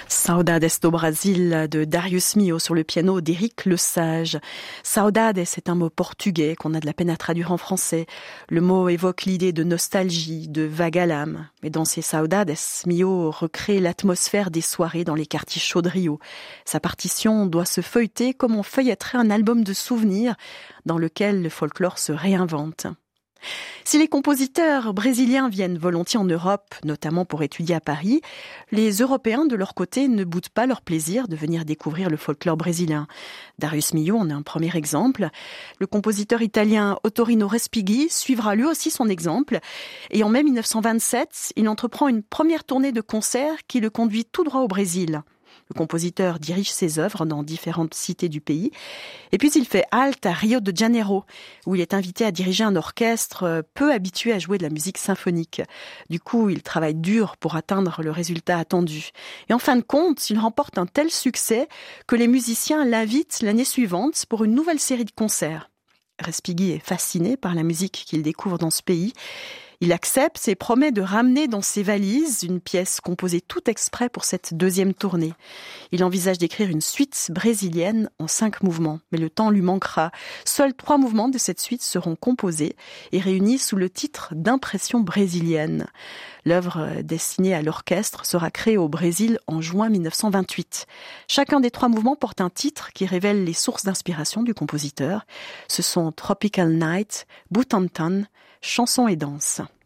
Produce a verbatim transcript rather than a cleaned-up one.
Saudades do Brasil de Darius Milhaud sur le piano d'Éric Lesage. Saudades est un mot portugais qu'on a de la peine à traduire en français. Le mot évoque l'idée de nostalgie, de vague à l'âme. Mais dans ces Saudades, Milhaud recrée l'atmosphère des soirées dans les quartiers chauds de Rio. Sa partition doit se feuilleter comme on feuilletterait un album de souvenirs dans lequel le folklore se réinvente. Si les compositeurs brésiliens viennent volontiers en Europe, notamment pour étudier à Paris, les Européens, de leur côté, ne boudent pas leur plaisir de venir découvrir le folklore brésilien. Darius Milhaud en est un premier exemple. Le compositeur italien Ottorino Respighi suivra lui aussi son exemple. Et en mai mille neuf cent vingt-sept, il entreprend une première tournée de concerts qui le conduit tout droit au Brésil. Le compositeur dirige ses œuvres dans différentes cités du pays. Et puis il fait halte à Rio de Janeiro, où il est invité à diriger un orchestre peu habitué à jouer de la musique symphonique. Du coup, il travaille dur pour atteindre le résultat attendu. Et en fin de compte, il remporte un tel succès que les musiciens l'invitent l'année suivante pour une nouvelle série de concerts. Respighi est fasciné par la musique qu'il découvre dans ce pays. Il accepte et promet de ramener dans ses valises une pièce composée tout exprès pour cette deuxième tournée. Il envisage d'écrire une suite brésilienne en cinq mouvements, mais le temps lui manquera. Seuls trois mouvements de cette suite seront composés et réunis sous le titre d'Impression brésilienne. L'œuvre destinée à l'orchestre sera créée au Brésil en juin mille neuf cent vingt-huit. Chacun des trois mouvements porte un titre qui révèle les sources d'inspiration du compositeur. Ce sont Tropical Night, Butantan, Chansons et danse.